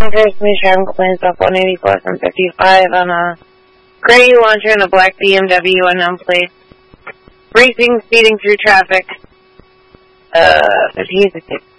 Chris Lee driving complaints off 184 from 55 on a gray launcher and a black BMW unknown plate. Racing, speeding through traffic. He's a